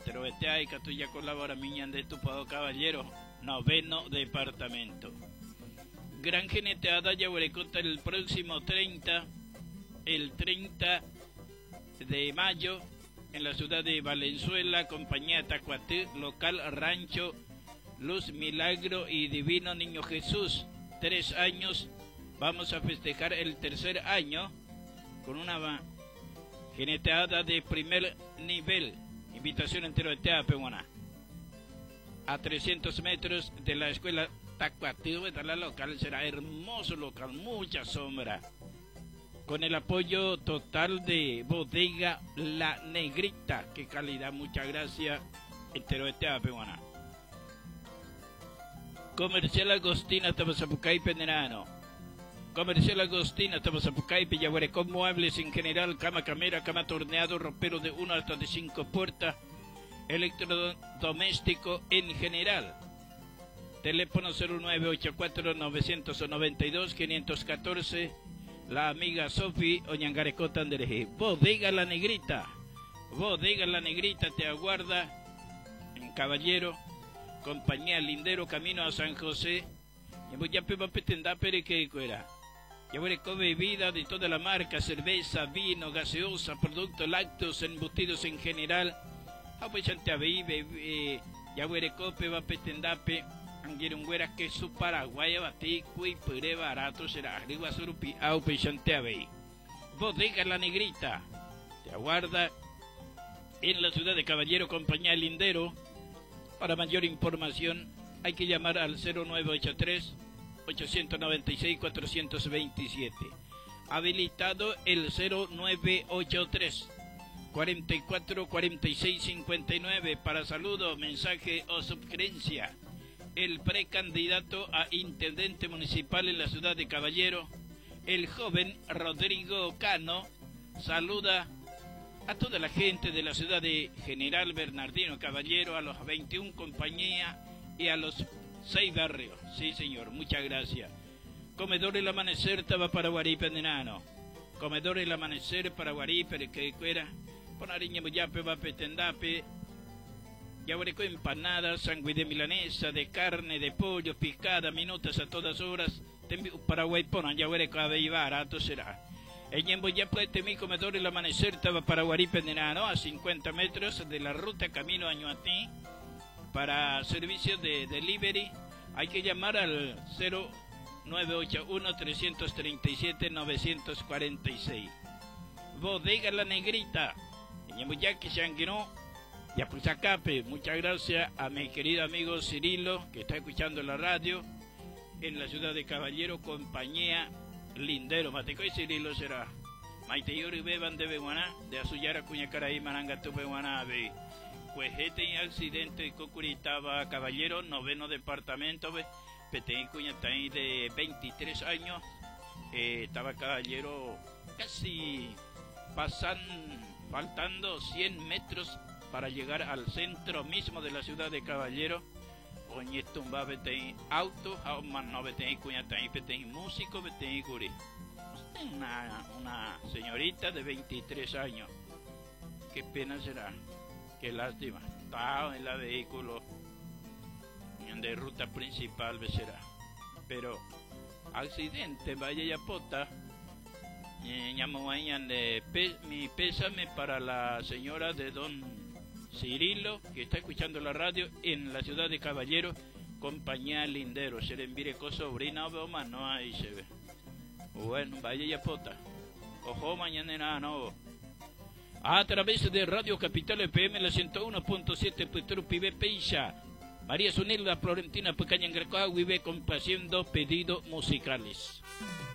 Entero y que tú ya colabora miñan de Tupado Caballero, 9º departamento. Gran geneteada ya contra el próximo 30 de mayo en la ciudad de Valenzuela, compañía Tacuatí, local Rancho Luz Milagro y Divino Niño Jesús. 3 años, vamos a festejar el 3er año con una geneteada de primer nivel. Invitación entero de Teapehuana. A 300 metros de la escuela Tacuatí, la local, será hermoso local, mucha sombra. Con el apoyo total de Bodega La Negrita. Qué calidad, muchas gracias. Entero de Teapehuana. Comercial Agostina, Tabasapucay, Penerano. Comercial Agostina, Tabasapucay, Villahuarecón, muebles en general, cama camera, cama torneado, ropero de 1 hasta de 5 puertas, electrodoméstico en general. Teléfono 0984-992-514, la amiga Sofi Oñangarecota Andereje. Bodega La Negrita. Bodega La Negrita te aguarda en Caballero, compañía Lindero, camino a San José. Ya va a pretender que fuera. Ya voy con bebida de toda la marca, cerveza, vino, gaseosa, productos lácteos, embutidos en general. Pues ya voy cope va a pretender que un güera que su Paraguay batí, cuy, pure barato será. Arriba surupi, au pechante abey. Bodega La Negrita te aguarda en la ciudad de Caballero, compañía Lindero. Para mayor información hay que llamar al 0983-896-427. Habilitado el 0983-444659 para saludo, mensaje o sugerencia. El precandidato a intendente municipal en la ciudad de Caballero, el joven Rodrigo Cano, saluda a toda la gente de la ciudad de General Bernardino Caballero, a los 21 compañías y a los 6 barrios. Sí, señor, muchas gracias. Comedor El Amanecer, Taba para Guaripe, Nenano. Comedor El Amanecer para Guaripe, que fuera. Ponariña, Muyape, Vapetendape. Yaguareco, empanadas, sangüe de milanesa, de carne, de pollo, picada, minutas a todas horas. Paraguay, ponan, Yaguareco, a barato será. En Yemboyaplete, mi comedor El Amanecer, estaba para Guaripe, Nenano, a 50 metros de la ruta camino a Ñuatí. Para servicios de delivery hay que llamar al 0981-337-946. Bodega La Negrita. En Yemboyaque, Shanguino, Yapuzacape. Muchas gracias a mi querido amigo Cirilo, que está escuchando la radio en la ciudad de Caballero, compañía Lindero. Mateco y Cirilo será. Maite Yuri Beban de Beguaná, de Azullara, Cuñacaraí, Manangatu, Beguaná, Be. Pues este accidente de Cocuritaba, Caballero, 9º departamento, Petén Cuñatay de 23 años, estaba Caballero casi faltando 100 metros para llegar al centro mismo de la ciudad de Caballero. Oye, tumba Petén auto, no Petén Cuñatay, Petén músico, Petén Curi. Una señorita de 23 años. Qué pena será. Qué lástima, estaba en la vehículo de ruta principal, será. Pero accidente, vaya ya pota. Mi pésame para la señora de don Cirilo, que está escuchando la radio en la ciudad de Caballero, compañía Lindero. Se le envíe con sobrina o más, no ahí se ve. Bueno, vaya ya pota. Ojo, mañana nada, no. A través de Radio Capital FM, la 101.7, Petro Pibe Peixa. María Sunilda Florentina Pecaña en Grecoa, vive complaciendo pedidos musicales.